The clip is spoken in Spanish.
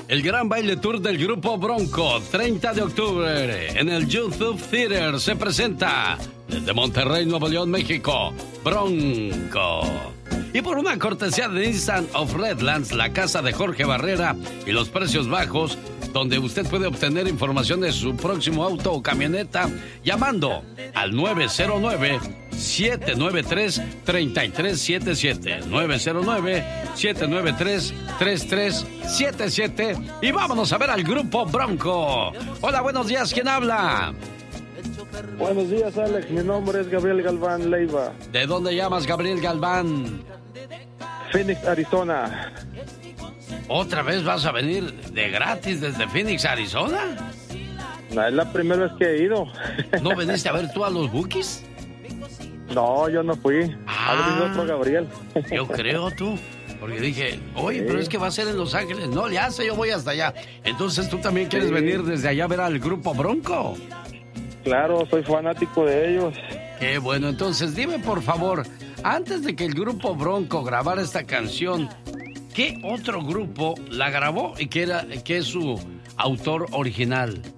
El gran baile tour del Grupo Bronco, 30 de octubre, en el YouTube Theater, se presenta desde Monterrey, Nuevo León, México, Bronco. Y por una cortesía de Nissan of Redlands, la casa de Jorge Barrera y los precios bajos, donde usted puede obtener información de su próximo auto o camioneta, llamando al 909-793-3377. 909-793-3377. Y vámonos a ver al Grupo Bronco. Hola, buenos días, ¿quién habla? Buenos días, Alex. Mi nombre es Gabriel Galván Leiva. ¿De dónde llamas, Gabriel Galván? Phoenix, Arizona. ¿Otra vez vas a venir de gratis desde Phoenix, Arizona? No, es la primera vez que he ido. ¿No veniste a ver tú a los Bukis? No, yo no fui. Ha venido otro Gabriel. Yo creo tú. Porque dije, oye, pero es que va a ser en Los Ángeles. No, ya sé, yo voy hasta allá. Entonces, ¿tú también quieres venir desde allá a ver al Grupo Bronco? Claro, soy fanático de ellos. Qué bueno. Entonces, dime, por favor, antes de que el Grupo Bronco grabara esta canción, ¿qué otro grupo la grabó y qué es su autor original?